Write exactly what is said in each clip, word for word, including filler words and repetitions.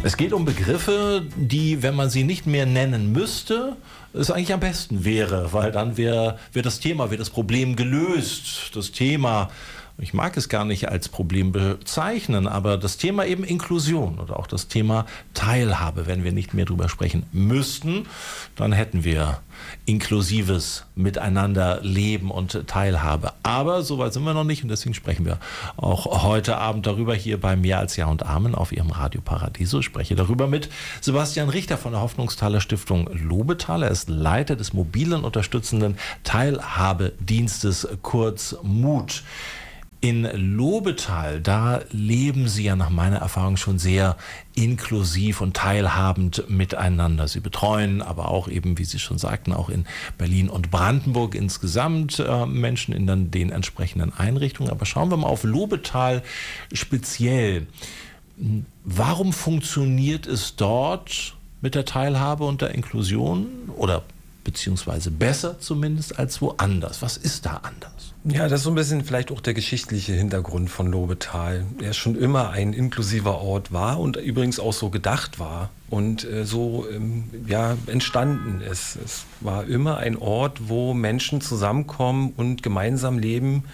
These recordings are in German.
Es geht um Begriffe, die, wenn man sie nicht mehr nennen müsste, es eigentlich am besten wäre, weil dann wäre wär das Thema, wäre das Problem gelöst. Das Thema, ich mag es gar nicht als Problem bezeichnen, aber das Thema eben Inklusion oder auch das Thema Teilhabe, wenn wir nicht mehr drüber sprechen müssten, dann hätten wir inklusives Miteinander Leben und Teilhabe. Aber so weit sind wir noch nicht und deswegen sprechen wir auch heute Abend darüber hier bei Mehr als Ja und Amen auf Ihrem Radio Paradiso. Ich spreche darüber mit Sebastian Richter von der Hoffnungsthaler Stiftung Lobetal. Er ist Leiter des mobilen unterstützenden Teilhabedienstes, kurz MUT. In Lobetal, da leben Sie ja nach meiner Erfahrung schon sehr inklusiv und teilhabend miteinander. Sie betreuen aber auch eben, wie Sie schon sagten, auch in Berlin und Brandenburg insgesamt äh, Menschen in dann den entsprechenden Einrichtungen. Aber schauen wir mal auf Lobetal speziell. Warum funktioniert es dort mit der Teilhabe und der Inklusion oder beziehungsweise besser zumindest als woanders? Was ist da anders? Ja, das ist so ein bisschen vielleicht auch der geschichtliche Hintergrund von Lobetal. Er schon immer ein inklusiver Ort war und übrigens auch so gedacht war und äh, so ähm, ja, entstanden ist. Es war immer ein Ort, wo Menschen zusammenkommen und gemeinsam leben.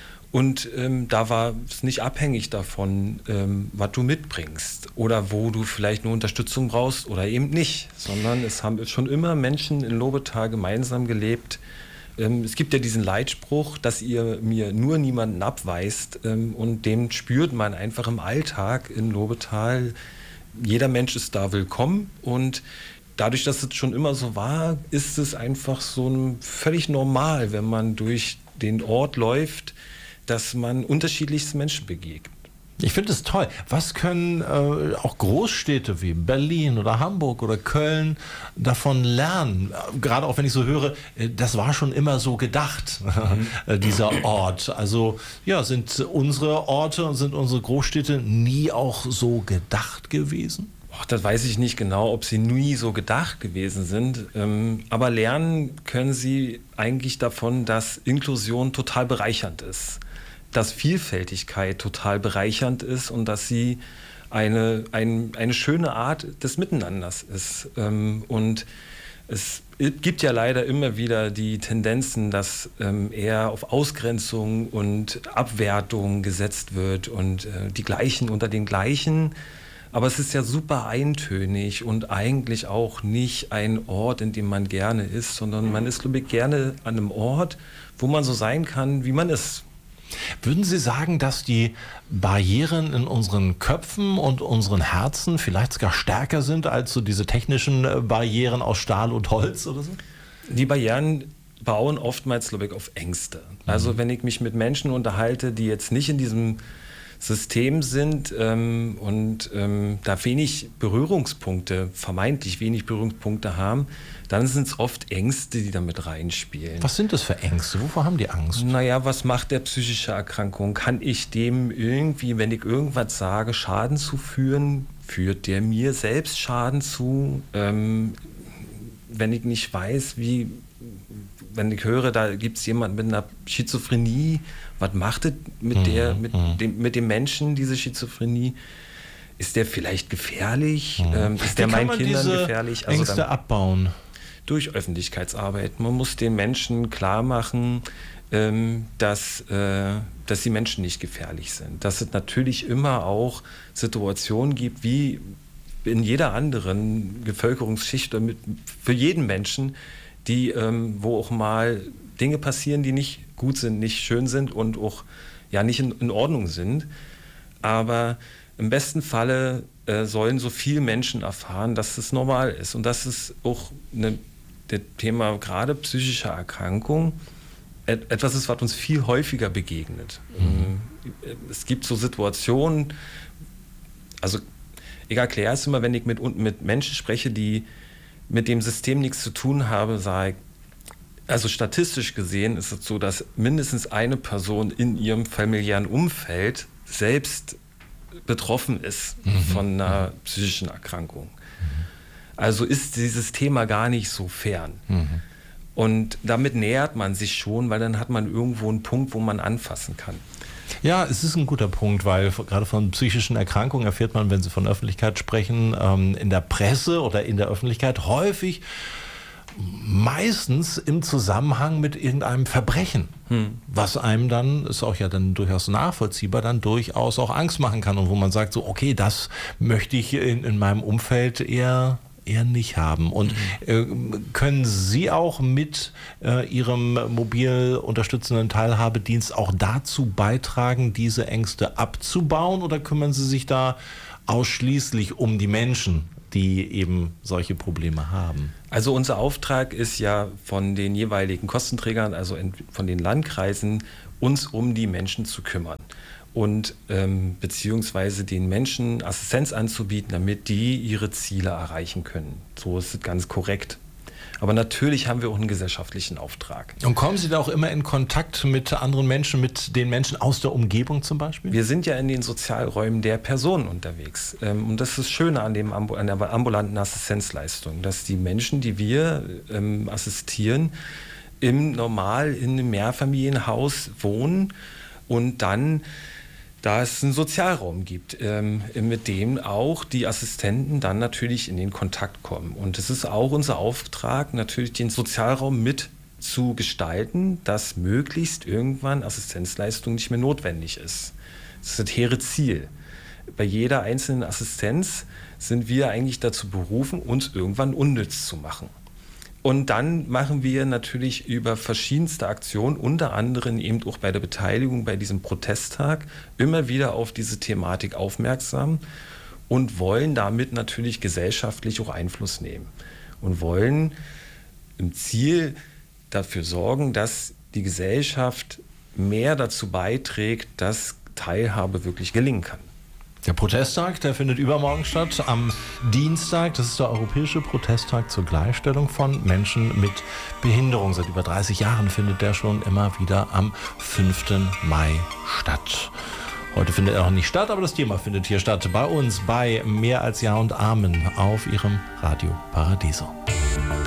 Und ähm, da war es nicht abhängig davon, ähm, was du mitbringst oder wo du vielleicht eine Unterstützung brauchst oder eben nicht, sondern es haben schon immer Menschen in Lobetal gemeinsam gelebt. Ähm, es gibt ja diesen Leitspruch, dass ihr mir nur niemanden abweist, ähm, und den spürt man einfach im Alltag in Lobetal. Jeder Mensch ist da willkommen und dadurch, dass es schon immer so war, ist es einfach so ein, völlig normal, wenn man durch den Ort läuft, dass man unterschiedlichsten Menschen begegnet. Ich finde es toll. Was können äh, auch Großstädte wie Berlin oder Hamburg oder Köln davon lernen? Gerade auch wenn ich so höre, äh, das war schon immer so gedacht, mhm. äh, dieser Ort. Also ja, sind unsere Orte und sind unsere Großstädte nie auch so gedacht gewesen? Och, das weiß ich nicht genau, ob sie nie so gedacht gewesen sind. Ähm, aber lernen können sie eigentlich davon, dass Inklusion total bereichernd ist. Dass Vielfältigkeit total bereichernd ist und dass sie eine, ein, eine schöne Art des Miteinanders ist. Und es gibt ja leider immer wieder die Tendenzen, dass eher auf Ausgrenzung und Abwertung gesetzt wird und die Gleichen unter den Gleichen. Aber es ist ja super eintönig und eigentlich auch nicht ein Ort, in dem man gerne ist, sondern man ist, glaube ich, gerne an einem Ort, wo man so sein kann, wie man ist. Würden Sie sagen, dass die Barrieren in unseren Köpfen und unseren Herzen vielleicht sogar stärker sind als so diese technischen Barrieren aus Stahl und Holz oder so? Die Barrieren bauen oftmals, glaube ich, auf Ängste. Also wenn ich mich mit Menschen unterhalte, die jetzt nicht in diesem System sind ähm, und ähm, da wenig Berührungspunkte, vermeintlich wenig Berührungspunkte haben, dann sind es oft Ängste, die damit reinspielen. Was sind das für Ängste? Wovor haben die Angst? Naja, was macht der psychische Erkrankung? Kann ich dem irgendwie, wenn ich irgendwas sage, Schaden zuführen? Führt der mir selbst Schaden zu? Ähm, wenn ich nicht weiß, wie... Wenn ich höre, da gibt es jemanden mit einer Schizophrenie, was macht das mit, der, mit, dem, mit dem Menschen, diese Schizophrenie? Ist der vielleicht gefährlich? Mhm. Ähm, ist der Wie kann meinen man Kindern diese gefährlich? Also Ängste dann, abbauen? Durch Öffentlichkeitsarbeit. Man muss den Menschen klar machen, ähm, dass, äh, dass die Menschen nicht gefährlich sind. Dass es natürlich immer auch Situationen gibt, wie in jeder anderen Bevölkerungsschicht, mit, für jeden Menschen, die, ähm, wo auch mal Dinge passieren, die nicht gut sind, nicht schön sind und auch ja, nicht in, in Ordnung sind. Aber im besten Falle äh, sollen so viele Menschen erfahren, dass es normal ist. Und das ist auch eine, das Thema gerade psychischer Erkrankung et, etwas ist, was uns viel häufiger begegnet. Mhm. Es gibt so Situationen, also ich erkläre es immer, wenn ich mit, mit Menschen spreche, die mit dem System nichts zu tun haben, sage ich, also statistisch gesehen ist es so, dass mindestens eine Person in ihrem familiären Umfeld selbst betroffen ist mhm. von einer psychischen Erkrankung. Mhm. Also ist dieses Thema gar nicht so fern. Mhm. Und damit nähert man sich schon, weil dann hat man irgendwo einen Punkt, wo man anfassen kann. Ja, es ist ein guter Punkt, weil gerade von psychischen Erkrankungen erfährt man, wenn Sie von Öffentlichkeit sprechen, in der Presse oder in der Öffentlichkeit häufig meistens im Zusammenhang mit irgendeinem Verbrechen, hm. was einem dann, ist auch ja dann durchaus nachvollziehbar, dann durchaus auch Angst machen kann und wo man sagt, so okay, das möchte ich in, in meinem Umfeld eher eher nicht haben. Und äh, können Sie auch mit äh, Ihrem mobil unterstützenden Teilhabedienst auch dazu beitragen, diese Ängste abzubauen, oder kümmern Sie sich da ausschließlich um die Menschen, die eben solche Probleme haben? Also unser Auftrag ist ja von den jeweiligen Kostenträgern, also von den Landkreisen, uns um die Menschen zu kümmern und ähm, beziehungsweise den Menschen Assistenz anzubieten, damit die ihre Ziele erreichen können. So ist es ganz korrekt. Aber natürlich haben wir auch einen gesellschaftlichen Auftrag. Und kommen Sie da auch immer in Kontakt mit anderen Menschen, mit den Menschen aus der Umgebung zum Beispiel? Wir sind ja in den Sozialräumen der Personen unterwegs. Und das ist das Schöne an, dem, an der ambulanten Assistenzleistung, dass die Menschen, die wir ähm, assistieren, im normal in einem Mehrfamilienhaus wohnen und dann, da es einen Sozialraum gibt, ähm, mit dem auch die Assistenten dann natürlich in den Kontakt kommen. Und es ist auch unser Auftrag, natürlich den Sozialraum mit zu gestalten, dass möglichst irgendwann Assistenzleistung nicht mehr notwendig ist. Das ist das hehre Ziel. Bei jeder einzelnen Assistenz sind wir eigentlich dazu berufen, uns irgendwann unnütz zu machen. Und dann machen wir natürlich über verschiedenste Aktionen, unter anderem eben auch bei der Beteiligung bei diesem Protesttag, immer wieder auf diese Thematik aufmerksam und wollen damit natürlich gesellschaftlich auch Einfluss nehmen und wollen im Ziel dafür sorgen, dass die Gesellschaft mehr dazu beiträgt, dass Teilhabe wirklich gelingen kann. Der Protesttag, der findet übermorgen statt, am Dienstag. Das ist der Europäische Protesttag zur Gleichstellung von Menschen mit Behinderung. Seit über dreißig Jahren findet der schon immer wieder am fünften Mai statt. Heute findet er noch nicht statt, aber das Thema findet hier statt. Bei uns bei Mehr als Ja und Amen auf Ihrem Radio Paradiso.